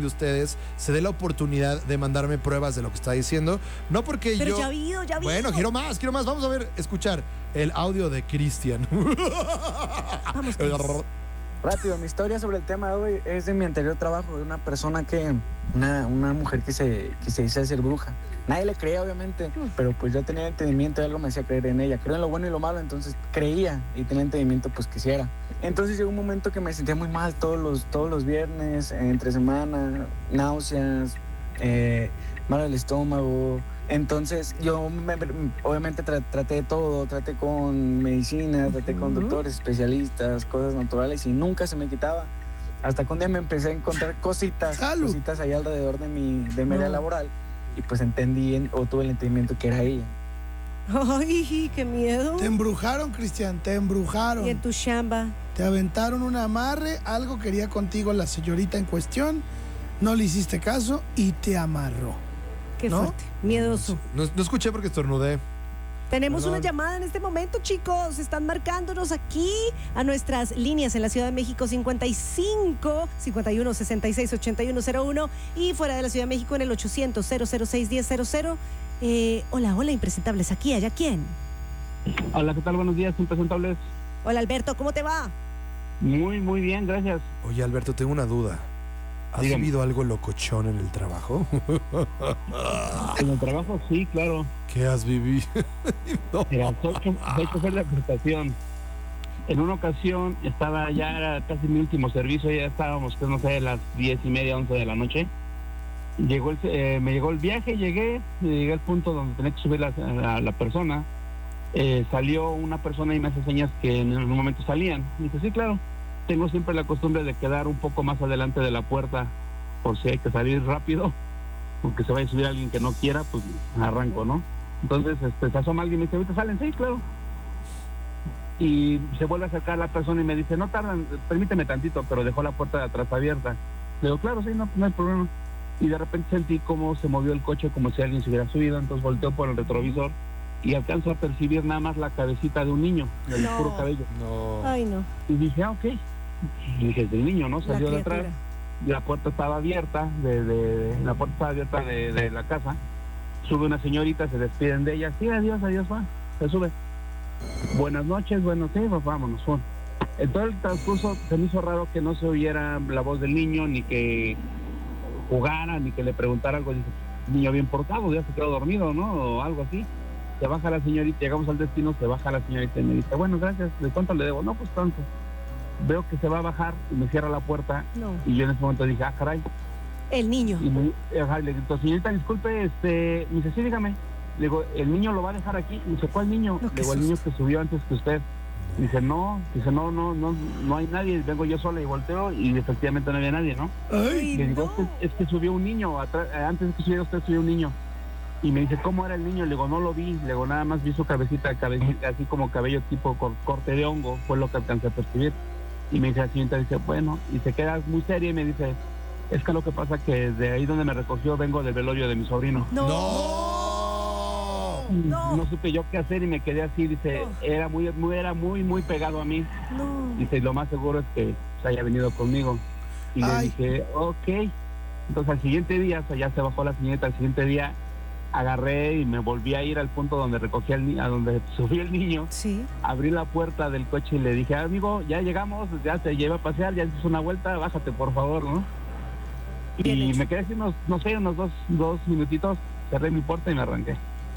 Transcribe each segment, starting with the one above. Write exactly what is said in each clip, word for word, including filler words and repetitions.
de ustedes se dé la oportunidad de mandarme pruebas de lo que está diciendo. No porque Pero yo... ya ha habido, ya ha habido. Bueno, quiero más, quiero más. Vamos a ver, escuchar el audio de Cristian. Vamos, Chris. Rápido, mi historia sobre el tema de hoy es de mi anterior trabajo, de una persona que, una, una mujer que se, que se dice ser bruja. Nadie le creía, obviamente, pero pues yo tenía entendimiento y algo me hacía creer en ella. Creo en lo bueno y lo malo, entonces creía y tenía entendimiento, pues quisiera. Entonces llegó un momento que me sentía muy mal todos los, todos los viernes, entre semana, náuseas, eh, mal del estómago. Entonces yo me, obviamente tra- traté de todo, traté con medicina, traté uh-huh. con doctores, especialistas, cosas naturales y nunca se me quitaba. Hasta que un día me empecé a encontrar cositas, ¡Salud! cositas ahí alrededor de mi, de mi área no. laboral y pues entendí o tuve el entendimiento que era ella. Ay, qué miedo. Te embrujaron, Cristian, te embrujaron. Y en tu chamba. Te aventaron un amarre, algo quería contigo la señorita en cuestión, no le hiciste caso y te amarró. Qué ¿no? fuerte, miedoso. No, no escuché porque estornudé. Tenemos Perdón. una llamada en este momento, chicos. Están marcándonos aquí a nuestras líneas en la Ciudad de México cincuenta y cinco, cincuenta y uno, sesenta y seis, ochenta y uno cero uno y fuera de la Ciudad de México en el ochocientos, cero cero seis, diez cero cero. Eh, hola, hola, impresentables. Aquí, allá, ¿quién? Hola, ¿qué tal? Buenos días, impresentables. Hola, Alberto, ¿cómo te va? Muy, muy bien, gracias. Oye, Alberto, tengo una duda. ¿Has Dígame. vivido algo locochón en el trabajo? En el trabajo, sí, claro. ¿Qué has vivido? No. Mira, soy, soy chofer de aplicación. En una ocasión estaba, ya era casi mi último servicio, ya estábamos, pues no sé, a las diez y media, once de la noche. Llegó el, eh, me llegó el viaje, llegué, llegué al punto donde tenía que subir la, la, la persona. Eh, salió una persona y me hace señas que en un momento salían. Y dije, sí, claro. Tengo siempre la costumbre de quedar un poco más adelante de la puerta por si hay que salir rápido, porque se vaya a subir alguien que no quiera, pues arranco, ¿no? Entonces este, se asoma alguien y me dice, ahorita salen, sí, claro. Y se vuelve a acercar la persona y me dice, no tardan, permíteme tantito, pero dejó la puerta de atrás abierta. Le digo, claro, sí, no, no hay problema. Y de repente sentí cómo se movió el coche como si alguien se hubiera subido, entonces volteo por el retrovisor y alcanzo a percibir nada más la cabecita de un niño, el no. puro cabello. No. Ay, no. Y dije, ah, ok. Y dije, es el niño, ¿no? Salió de atrás, la puerta estaba abierta, de, de, la puerta estaba abierta de, de la casa, sube una señorita, se despiden de ella, sí, adiós, adiós, va, se sube. Buenas noches, buenos días, pues vámonos, fue. En todo el transcurso se me hizo raro que no se oyera la voz del niño, ni que jugara, ni que le preguntara algo, dice, niño bien portado, ya se quedó dormido, ¿no? O algo así. Se baja la señorita, llegamos al destino, se baja la señorita y me dice, bueno, gracias, ¿de cuánto le debo? No, pues tanto. Veo que se va a bajar y me cierra la puerta no. Y yo en ese momento dije, ah, caray. El niño. Y me, ajá, le grito, señorita, disculpe, este, me dice, sí, dígame. Le digo, ¿el niño lo va a dejar aquí? Me dice, ¿cuál niño? No, le digo, el niño que subió antes que usted. Me dice, no, dice, no, no, no, no hay nadie, vengo yo sola y volteo y efectivamente no había nadie, ¿no? Ay, le digo, no. es, que, es que subió un niño, atrás, antes de que subiera usted subió un niño. Y me dice, ¿cómo era el niño? Le digo, no lo vi, le digo, nada más vi su cabecita, cabecita así como cabello tipo cor, corte de hongo, fue lo que alcancé a percibir. Y me dice la señorita, dice, bueno, y se queda muy seria y me dice, es que lo que pasa que de ahí donde me recogió vengo del velorio de mi sobrino. No. No. No, no supe yo qué hacer y me quedé así, dice, no. era muy, muy, era muy, muy pegado a mí. No. Dice, lo más seguro es que se haya venido conmigo. Y Ay. le dije, ok. Entonces al siguiente día, o sea, ya se bajó la señorita, al siguiente día agarré y me volví a ir al punto donde recogí al niño, a donde subí el niño. Sí. Abrí la puerta del coche y le dije, amigo, ya llegamos, ya te llevé a pasear, ya hice una vuelta, bájate por favor, ¿no? Bien y hecho. me quedé así unos, no sé, unos dos, dos minutitos, cerré mi puerta y me arranqué.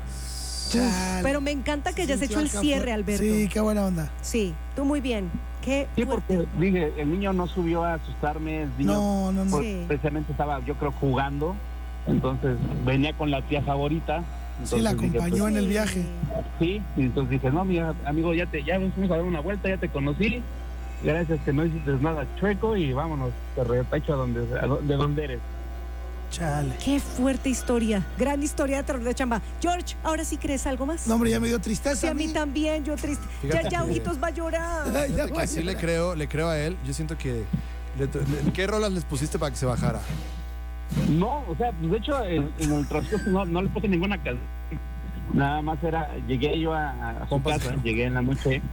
Uf, pero me encanta que hayas hecho el cierre, Alberto. Sí, qué buena onda. Sí, tú muy bien. Qué sí, fuerte. porque dije, el niño no subió a asustarme, el niño no, no, no. Pues, sí. precisamente estaba, yo creo, jugando, entonces venía con la tía favorita. Sí, la acompañó dije, pues, en el viaje. Sí, y entonces dije, no, mira, amigo, ya te, ya fuimos a dar una vuelta, ya te conocí, gracias que no hiciste nada chueco y vámonos, te repecho a donde, a de donde eres. Chale. Qué fuerte historia, gran historia de terror de chamba. George, ¿ahora sí crees algo más? No, hombre, ya me dio tristeza. Sí, a mí también, yo triste. Ya, ya, ojitos, va a llorar. Ay, ya, que sí le creo, le creo a él. Yo siento que... Le, le, ¿qué rolas les pusiste para que se bajara? No, o sea, pues de hecho, en, en el transcurso no, no le puse ninguna canción. Nada más era, llegué yo a, a su casa, llegué en la noche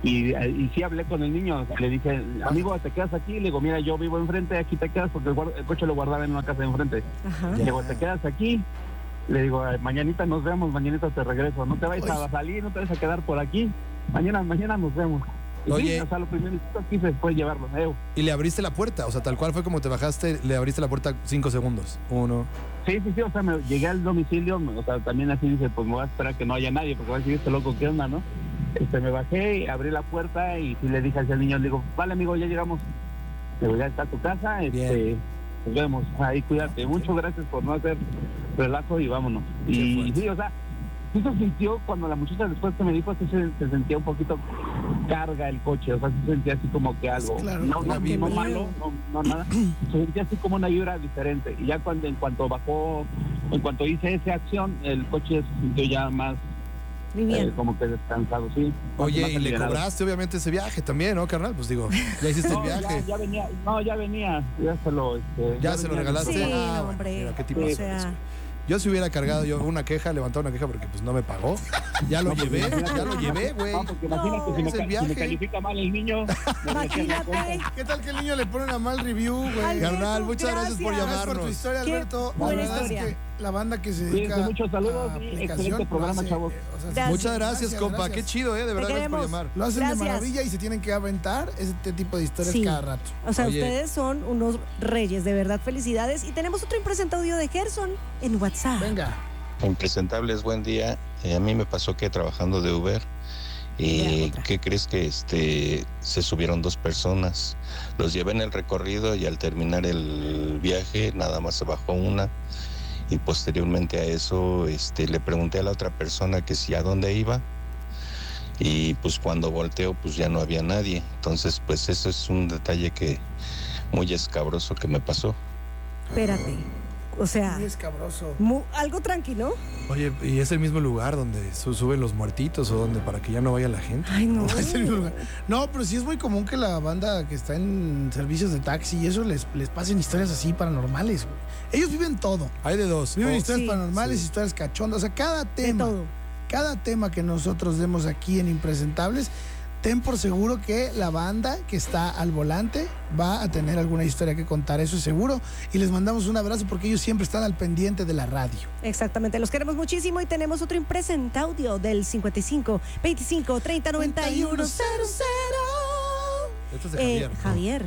Y, y sí hablé con el niño, o sea, le dije, amigo, ¿te quedas aquí? Le digo, mira, yo vivo enfrente, aquí te quedas, porque el, guard- el coche lo guardaba en una casa de enfrente. Ajá. Le digo, ¿te quedas aquí? Le digo, mañanita nos vemos, mañanita te regreso, no te vayas a salir, no te vayas a quedar por aquí, mañana, mañana nos vemos. Y Oye. sí, o sea, lo primero que hice fue llevarlo, eh. Y le abriste la puerta, o sea, tal cual fue como te bajaste, le abriste la puerta cinco segundos. Uno. Sí, sí, sí, o sea, me llegué al domicilio, o sea, también así dice, pues me voy a esperar que no haya nadie, porque va a decir, este loco, ¿qué onda, no? Este, me bajé, abrí la puerta y sí le dije al niño, le digo, vale, amigo, ya llegamos. Le digo, ya está tu casa, este, Bien. nos vemos, ahí cuídate. Muchas gracias por no hacer relajo y vámonos. Qué Y fuerte. sí, o sea, sí se sintió, cuando la muchacha después que me dijo, sí se, se sentía un poquito carga el coche, o sea, sí se sentía así como que algo, Claro, no, no, una no vibra. malo, no, no nada, se sentía así como una vibra diferente. Y ya cuando, en cuanto bajó, en cuanto hice esa acción, el coche se sintió ya más, Muy bien. eh, como que descansado, sí. Oye, Más y le alivianado. cobraste obviamente ese viaje también, ¿no, carnal? Pues digo, ya hiciste el No, ya, viaje. ya venía, no, ya venía, ya se lo, este, Ya se lo venía. regalaste. Sí, Ah, bueno, hombre. mira, qué tipo O de sea, cosas. Yo si hubiera cargado yo una queja, levantado una queja porque pues no me pagó. Ya lo No, porque llevé, imagínate- ya lo llevé, güey. No, porque imagínate, No, si, me, es el ca- si viaje. me califica mal el niño. me metí en la cuenta. imagínate. ¿Qué tal que el niño le pone una mal review, güey? Alberto, Carnal, muchas gracias por gracias. Gracias por tu llamarnos. historia, Qué Alberto. buena la verdad historia. es que la banda que se Cuídense dedica mucho, saludos a y aplicación excelente lo programa, hace, chavos. eh, o sea, Gracias. Muchas gracias, compa. gracias. Qué chido, ¿eh? De verdad, Te gracias por queremos. llamar. Lo hacen Gracias. de maravilla y se tienen que aventar ese tipo de historias Sí. cada rato. O sea, Oye. ustedes son unos reyes, de verdad, felicidades. Y tenemos otro impresente audio de Gerson en WhatsApp. Venga. Impresentables, buen día. Eh, a mí me pasó que trabajando de Uber, Ya, y otra. ¿qué crees que este se subieron dos personas? Los llevé en el recorrido y al terminar el viaje nada más se bajó una y posteriormente a eso este le pregunté a la otra persona que si a dónde iba y pues cuando volteo pues ya no había nadie. Entonces pues eso es un detalle que muy escabroso que me pasó. Espérate. O sea, Muy escabroso. mu- algo tranquilo. Oye, ¿y es el mismo lugar donde su- suben los muertitos o donde para que ya no vaya la gente? Ay, no. Es el mismo lugar. No, pero sí es muy común que la banda que está en servicios de taxi y eso les, les pasen historias así paranormales, güey. Ellos viven todo. Hay de dos. Viven O- historias sí, paranormales, sí. historias cachondas. O sea, cada De tema, todo. cada tema que nosotros demos aquí en Impresentables, ten por seguro que la banda que está al volante va a tener alguna historia que contar, eso es seguro. Y les mandamos un abrazo porque ellos siempre están al pendiente de la radio. Exactamente, los queremos muchísimo y tenemos otro impresente audio del cincuenta y cinco, veinticinco, treinta, noventa y uno, cero, cero. Esto es de Eh, Javier. ¿no? Javier.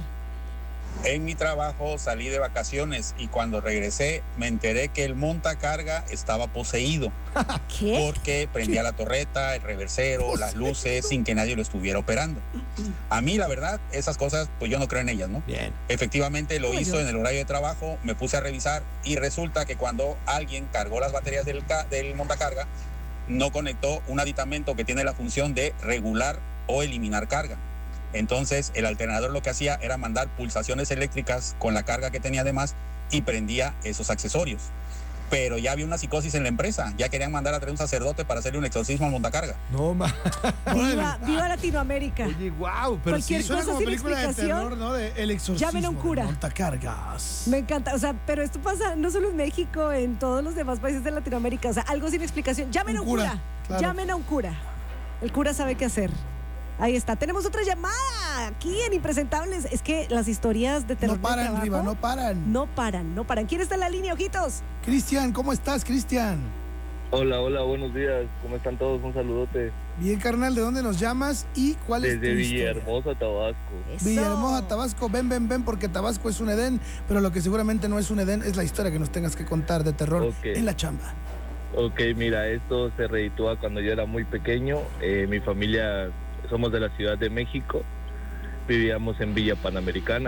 En mi trabajo salí de vacaciones y cuando regresé me enteré que el montacarga estaba poseído ¿Qué? porque prendía la torreta, el reversero, las luces sin que nadie lo estuviera operando. A mí la verdad, esas cosas pues yo no creo en ellas, ¿no? Bien. Efectivamente lo Como hizo yo. en el horario de trabajo, me puse a revisar y resulta que cuando alguien cargó las baterías del, ca- del montacarga no conectó un aditamento que tiene la función de regular o eliminar carga. Entonces el alternador lo que hacía era mandar pulsaciones eléctricas con la carga que tenía además y prendía esos accesorios. Pero ya había una psicosis en la empresa, ya querían mandar a traer un sacerdote para hacerle un exorcismo al montacarga. No, ma. Viva, viva Latinoamérica. Oye, wow. Pero Cualquier sí, cosa Suena como sin película de explicación. terror, ¿no? De El Exorcismo. Llamen a un cura. de Montacargas. Me encanta, o sea, pero esto pasa no solo en México, en todos los demás países de Latinoamérica, o sea, algo sin explicación. Llamen Un a un cura, cura, claro. llamen a un cura. El cura sabe qué hacer. Ahí está, tenemos otra llamada aquí en Impresentables. Es que las historias de terror No paran, de trabajo Riva, no paran. no paran, no paran. ¿Quién está en la línea, ojitos? Cristian, ¿cómo estás, Cristian? Hola, hola, buenos días. ¿Cómo están todos? Un saludote Bien, carnal, ¿de dónde nos llamas y cuál es desde tu historia? Villahermosa, Tabasco. Eso. Villahermosa, Tabasco, ven, ven, ven, porque Tabasco es un Edén, pero lo que seguramente no es un Edén es la historia que nos tengas que contar de terror Ok. en la chamba. Ok, mira, esto se reditúa cuando yo era muy pequeño. Eh, mi familia, somos de la Ciudad de México, vivíamos en Villa Panamericana.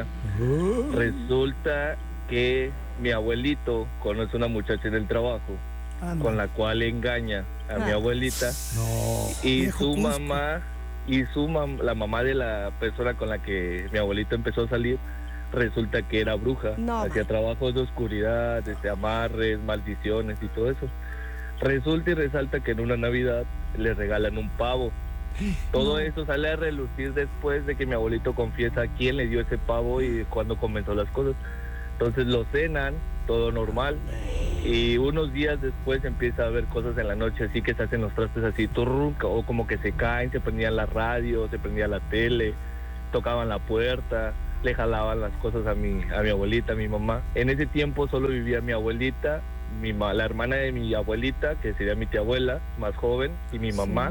Resulta que mi abuelito conoce una muchacha en el trabajo Ah, no. con la cual engaña a mi Ah. abuelita No. y Viejo su Cusco. mamá y su mam- la mamá de la persona con la que mi abuelito empezó a salir resulta que era bruja, No, hacía ma. trabajos de oscuridad, este, amarres, maldiciones y todo eso. Resulta y resalta que en una Navidad le regalan un pavo. Todo No. eso sale a relucir después de que mi abuelito confiesa quién le dio ese pavo y cuándo comenzó las cosas. Entonces lo cenan, todo normal. Y unos días después empieza a ver cosas en la noche, así que se hacen los trastes así, turruca, o como que se caen, se prendían la radio, se prendía la tele, tocaban la puerta, le jalaban las cosas a mi, a mi abuelita, a mi mamá. En ese tiempo solo vivía mi abuelita, mi ma- la hermana de mi abuelita, que sería mi tía abuela, más joven, y mi mamá,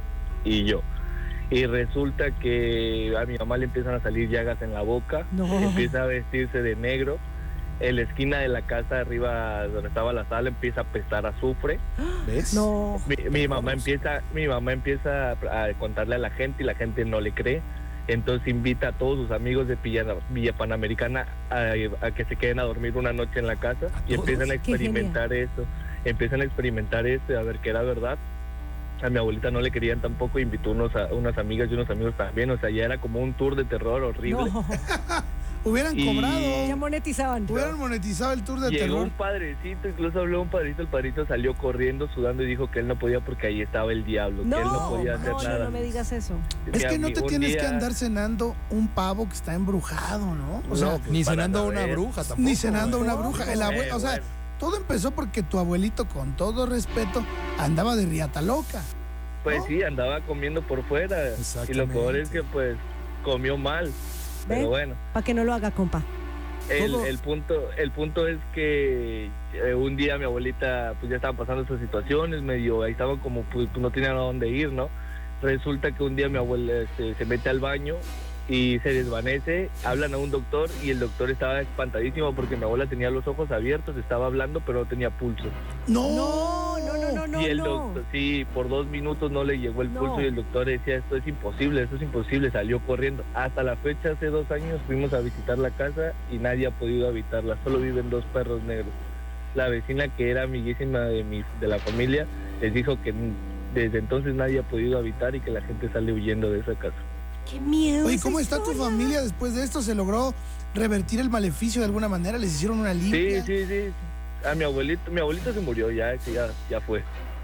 y yo. Y resulta que a mi mamá le empiezan a salir llagas en la boca, No. empieza a vestirse de negro. En la esquina de la casa arriba donde estaba la sala empieza a apestar azufre. ¿Ves? No. Mi, mi mamá empieza, mi mamá empieza a, a contarle a la gente y la gente no le cree. Entonces invita a todos sus amigos de Villa, Villa Panamericana a, a que se queden a dormir una noche en la casa y todos? empiezan a Qué experimentar eso. Empiezan a experimentar eso, a ver qué era verdad. A mi abuelita no le querían tampoco, invitó unos a, unas amigas y unos amigos también. O sea, ya era como un tour de terror horrible. No. Hubieran Y- cobrado. Ya monetizaban. Hubieran monetizado el tour de Llegó terror. un padrecito, incluso habló un padrecito, el padrecito salió corriendo, sudando y dijo que él no podía porque ahí estaba el diablo, que él no No, podía hacer no, no, nada. no me digas eso. Es Mi que no ami- te un tienes día- que andar cenando un pavo que está embrujado, ¿no? O sea, No, pues, Ni para cenando a una saber. bruja tampoco. ni cenando a una ¿Cómo? bruja. El abue- Eh, o sea, bueno. todo empezó porque tu abuelito, con todo respeto, andaba de riata loca. Pues ¿no? sí, andaba comiendo por fuera. Y lo Exactamente. peor es que pues comió mal. Pero ¿Ve? bueno, Para que no lo haga, compa. el, Todo- el punto el punto es que eh, un día mi abuelita pues ya estaba pasando estas situaciones, medio ahí estaba como pues no tenía a dónde ir, ¿no? Resulta que un día mi abuela se, se mete al baño y se desvanece, hablan a un doctor y el doctor estaba espantadísimo porque mi abuela tenía los ojos abiertos, estaba hablando pero no tenía pulso. No, No, no, no, no, no. y el no. doctor, sí, por dos minutos no le llegó el No. pulso y el doctor decía, esto es imposible, esto es imposible, salió corriendo. Hasta la fecha, hace dos años, fuimos a visitar la casa y nadie ha podido habitarla, solo viven dos perros negros. La vecina, que era amiguísima de, mi, de la familia, les dijo que desde entonces nadie ha podido habitar y que la gente sale huyendo de esa casa. Qué miedo. Oye, esa ¿cómo está tu historia. familia después de esto? ¿Se logró revertir el maleficio de alguna manera? ¿Les hicieron una Sí, limpia? sí, sí. A mi abuelito, mi abuelito se murió ya, ese ya, ya fue.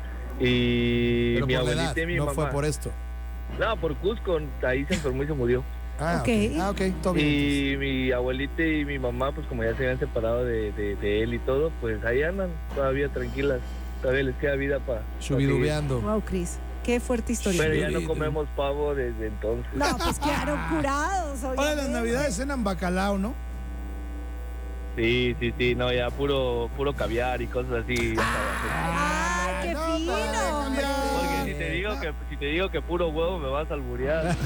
Y Pero mi por la abuelita edad, y mi no mamá. fue por esto. No, por Cusco, ahí se enfermó y se murió. Ah, Ok. ok. Ah, ok, todo bien. Y mi abuelita y mi mamá, pues como ya se habían separado de, de, de él y todo, pues ahí andan todavía tranquilas. Todavía les queda vida para... Chubidubeando. Wow, Cris. Qué fuerte historia. Pero ya no Sí, comemos pavo desde entonces. No, pues claro, curados. Ahora las obviamente. navidades cenan bacalao, ¿no? Sí, sí, sí, no, ya puro puro caviar y cosas así. ¡Ay, qué No, fino! para hombre! Porque si te digo que si te digo que puro huevo me vas a alburear.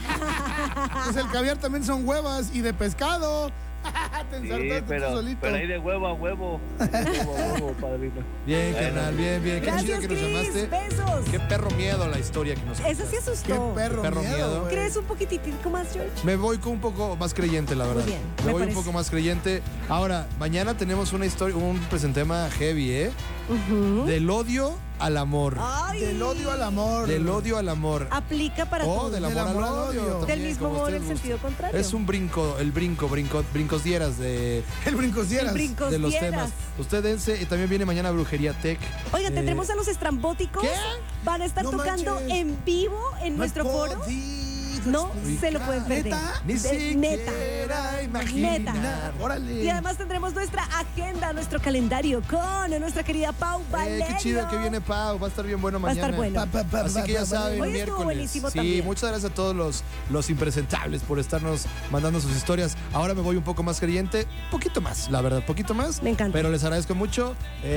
Pues el caviar también son huevas y de pescado. Te Sí, ensartaste tú pero, solito. pero hay de huevo a huevo. De huevo a huevo, padrino. Bien, Bueno. carnal, bien, bien. Qué Gracias, chido que nos Cris. llamaste. Besos. Qué perro miedo la historia que nos Esa sí contaste. Qué asustó. perro, Perro miedo, miedo. güey. ¿Crees un poquititico más, George? Me voy con un poco más creyente, la verdad. bien, me, me voy parece. un poco más creyente. Ahora, mañana tenemos una historia, un presentema heavy, ¿eh? Ujú. Del odio al amor. Ay. Del odio al amor. Del odio al amor. Aplica para O todos. del Del amor al amor al odio. odio. también, Del mismo como modo en ustedes el gusten. sentido contrario. Es un brinco, el brinco, brinco, brincos dieras de, El brincosieras. El brincos de los dieras. temas. Usted dense, y también viene mañana Brujería Tech. Oigan, Eh, tendremos a los estrambóticos. ¿Qué? Van a estar No tocando manches. en vivo en No nuestro he foro. podido No explicar. se lo pueden perder. ¿Neta? Ni De- siquiera neta. imaginar. Neta. Órale. Y además tendremos nuestra agenda, nuestro calendario con nuestra querida Pau Eh, Valerio. qué chido que viene Pau, va a estar bien bueno Va a mañana. estar bueno. Pa, pa, pa, Así pa, que ya pa, saben, Hoy estuvo miércoles. buenísimo sí, también. muchas gracias a todos los, los impresentables por estarnos mandando sus historias. Ahora me voy un poco más creyente, poquito más, la verdad, poquito más. Me encanta. Pero les agradezco mucho.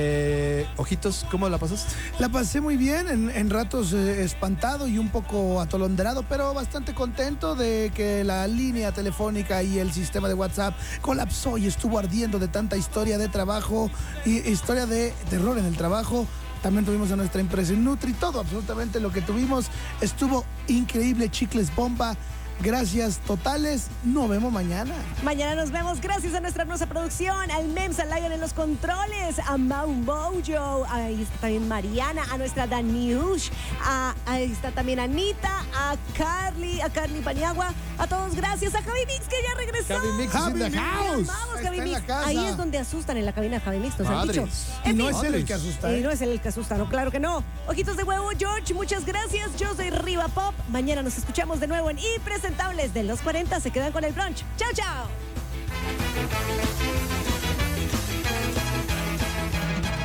Eh, ojitos, ¿cómo la pasaste? La pasé muy bien, en, en ratos eh, espantado y un poco atolondrado, pero bastante contento de que la línea telefónica y el sistema de WhatsApp colapsó y estuvo ardiendo de tanta historia de trabajo y historia de terror en el trabajo. También tuvimos a nuestra impresión Nutri, todo absolutamente lo que tuvimos estuvo increíble, chicles bomba. Gracias totales, nos vemos mañana. Mañana nos vemos gracias a nuestra hermosa producción, al Mems, al Lion en los controles, a Mau Mojo, ahí está también Mariana, a nuestra Daniush, a, ahí está también Anita, a Carly, a Carly Paniagua, a todos gracias, a Javi Mix que ya regresó. Javi Mix is in the Javi Mix. house. Vamos, Está Javi en Mix. la casa. Ahí es donde asustan en la cabina de Javi Mix, nos han Madres. dicho. Y En no fin. es él el que asusta. Y ¿eh? no es él el que asusta, no, claro que no. Ojitos de huevo, George, muchas gracias. Yo soy Riva Pop. Mañana nos escuchamos de nuevo en Impresentables de los cuarenta. Se quedan con el brunch. Chao, chao.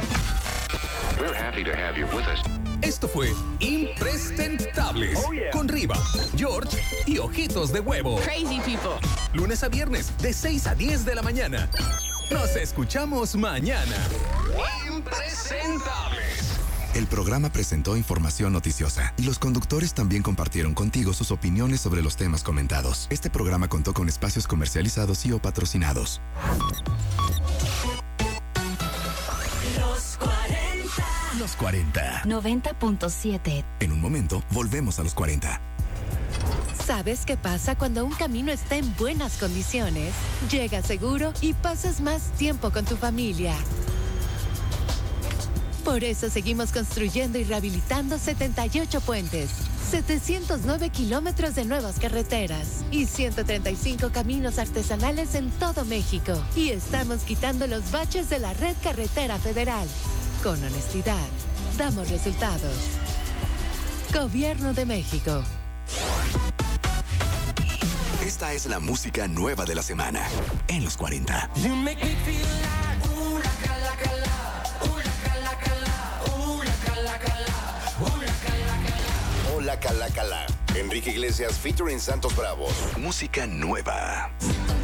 happy to have you with us. Esto fue Impresentables oh, yeah. con Riva, George y Ojitos de Huevo. Crazy people. Lunes a viernes de seis a diez de la mañana. Nos escuchamos mañana. Impresentables. El programa presentó información noticiosa y los conductores también compartieron contigo sus opiniones sobre los temas comentados. Este programa contó con espacios comercializados y o patrocinados. Los cuarenta. Los cuarenta. noventa punto siete. En un momento, volvemos a los cuarenta. ¿Sabes qué pasa cuando un camino está en buenas condiciones? Llegas seguro y pasas más tiempo con tu familia. Por eso seguimos construyendo y rehabilitando setenta y ocho puentes, setecientos nueve kilómetros de nuevas carreteras y ciento treinta y cinco caminos artesanales en todo México. Y estamos quitando los baches de la red carretera federal. Con honestidad, damos resultados. Gobierno de México. Esta es la música nueva de la semana en los cuarenta. Hola, Cala, Cala. Enrique Iglesias featuring Santos Bravos. Música nueva.